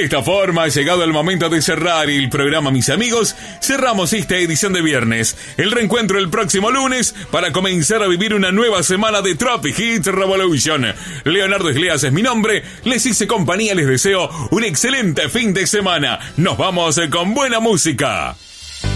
esta forma, ha llegado el momento de cerrar el programa, mis amigos. Cerramos esta edición de viernes. El reencuentro el próximo lunes para comenzar a vivir una nueva semana de Tropic Hits Revolution. Leonardo Isleas es mi nombre. Les hice compañía, les deseo un excelente fin de semana. Nos vamos con buena música.